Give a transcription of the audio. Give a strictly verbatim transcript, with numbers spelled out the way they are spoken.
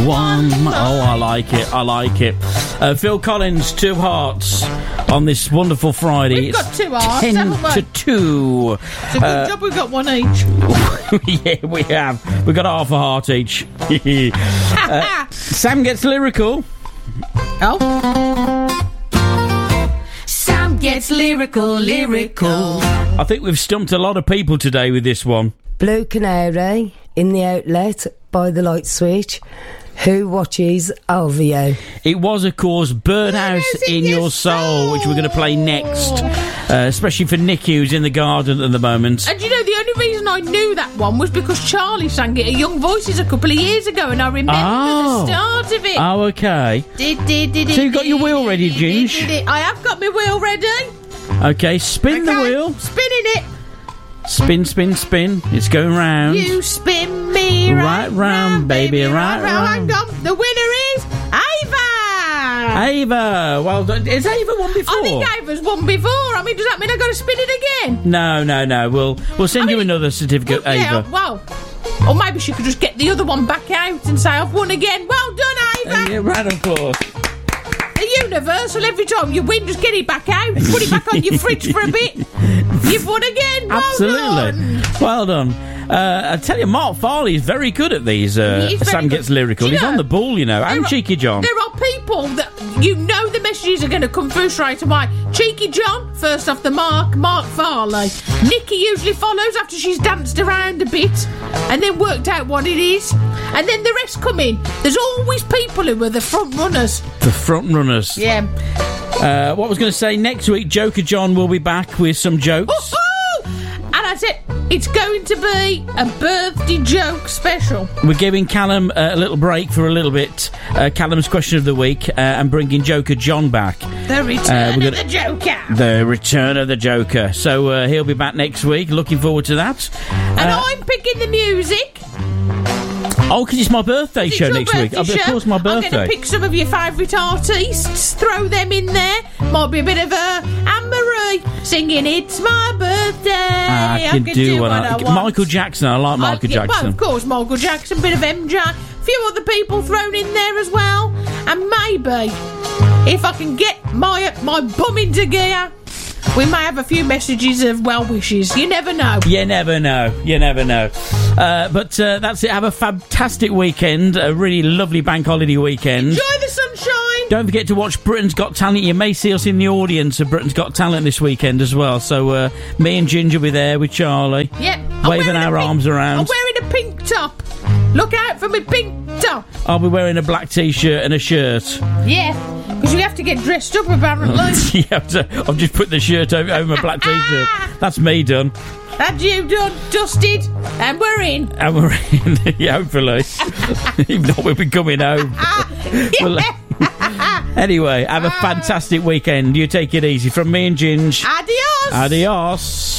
one. Oh, I like it. I like it. Uh, Phil Collins, Two Hearts on this wonderful Friday. We've got two hearts, ten haven't we? to two. It's a good uh, job we've got one each. Yeah, we have. We've got half a heart each. uh, Sam gets lyrical. Oh. Sam gets lyrical, lyrical. I think we've stumped a lot of people today with this one. Blue Canary in the outlet by the light switch. Who watches over you? It was, of course, Birdhouse in Your Soul, which we're going to play next, uh, especially for Nicky, who's in the garden at the moment. And you know, the only reason I knew that one was because Charlie sang it at Young Voices a couple of years ago, and I remember oh. the start of it. Oh, okay. Did, did, did, so you've got your wheel ready, Ginge? I have got my wheel ready. Okay, spin okay, the wheel. Spinning it. Spin, spin, spin. It's going round. You spin me right, right round, round, baby, right, right round. Hang on. The winner is Ava. Ava. Well done. Has Ava won before? I think Ava's won before. I mean, does that mean I've got to spin it again? No, no, no. We'll we'll send I you mean, another certificate, well, yeah, Ava. Well, or maybe she could just get the other one back out and say I've won again. Well done, Ava. Uh, yeah, round of applause. Universal, every time you win, just get it back out, put it back on your fridge for a bit. You've won again. Well Absolutely. Done. Well done. Uh, I tell you, Mark Farley is very good at these. Uh, Sam good. Gets Lyrical. You He's know, on the ball, you know. And are, Cheeky John. There are people that you know the messages are going to come through straight away. Cheeky John, first off the mark, Mark Farley. Nikki usually follows after she's danced around a bit and then worked out what it is. And then the rest come in. There's always people who are the front runners. The front runners. Yeah. Uh, what I was going to say, next week, Joker John will be back with some jokes. Oh, oh! And I said, it's going to be a birthday joke special. We're giving Callum uh, a little break for a little bit. Uh, Callum's question of the week uh, and bringing Joker John back. The return uh, of the Joker. The return of the Joker. So uh, he'll be back next week. Looking forward to that. And uh, I'm picking the music. Oh, because it's my birthday it's show next week. Show. Of course, my birthday. I'm going to pick some of your favourite artists, throw them in there. Might be a bit of a Anne-Marie singing "It's My Birthday." Ah, I, can I can do, do what what I, I want. Michael Jackson. I like Michael I, yeah, Jackson. Well, of course, Michael Jackson. Bit of M J. A few other people thrown in there as well, and maybe if I can get my my bum into gear, we may have a few messages of well wishes. You never know. You never know. You never know. Uh, but uh, that's it. Have a fantastic weekend. A really lovely bank holiday weekend. Enjoy the sunshine. Don't forget to watch Britain's Got Talent. You may see us in the audience of Britain's Got Talent this weekend as well. So uh, me and Ginger will be there with Charlie. Yep. Waving our pink, arms around. I'm wearing a pink top. Look out for my pink top. I'll be wearing a black t-shirt and a shirt. Yeah. Because we have to get dressed up, apparently. Yeah, so I've just put the shirt over, over my black t-shirt. That's me done. That's you done, dusted, and we're in. And we're in, yeah, hopefully. Even though we'll be coming home. Well, anyway, have a fantastic weekend. You take it easy. From me and Ginge. Adios. Adios.